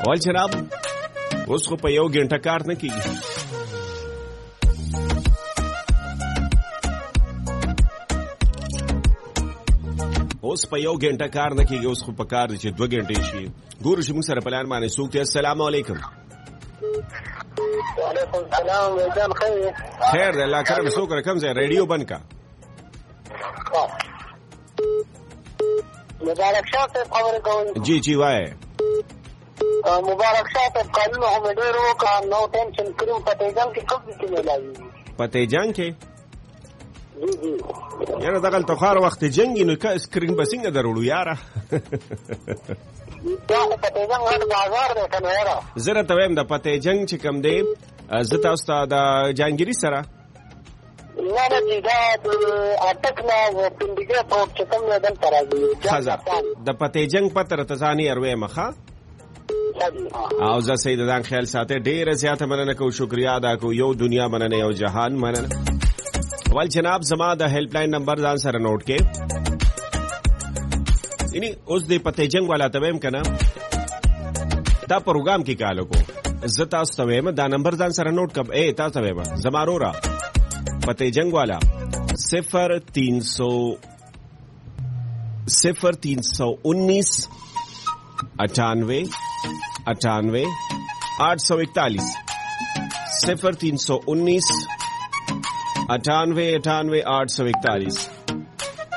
ول جناب اوس خو په یو غنټه کار نه کیږي. اوس په یو غنټه کار نه کیږي، اوس خو په کار دي چې 2 غنټې شي. ګورو چې موږ سره پلان باندې څوک دی. السلام علیکم. وعلیکم السلام. جان خیر دی الله کرم. څوک رقم ځای ریډیو بند کا. مبارک شاه صاحب خبرې کوي. جی جی وای. مبارک شاه صاحب کارونه هم ډېر وکړه، نو ټینشن کړو. پته جان کې کوم څه ملایي پته جان کې جی جی یاره دغل تخار وخت جنگی نو که سکرین بسنګ درولو یاره. دا پته جان هر بازار دی کنه یاره. زره ته ویم د پته جنگ چې کم دی زه تاسو ته د جانګيري سره نه نه جی دا اټک نه پندګه په چکم نه دل ترازی خزا د پته جنگ پتر تزانی اروي مخه او زه سید دان خیال ساته ډیره زیاته مننه کو، شکریا ادا کو. یو دنیا مننه یو جهان مننه. ول جناب زما د هیلپ لاین نمبر ځان سره نوٹ کې. یعنی اوس د پته جنگ والا تویم کنه دا پروګرام کې کالو کو زه تاسو ته ویم دا نمبر ځان سره نوٹ کب. اے تاسو ویم زما رورا پته جنگ والا 0319 98 98 841 0319 98 98 841.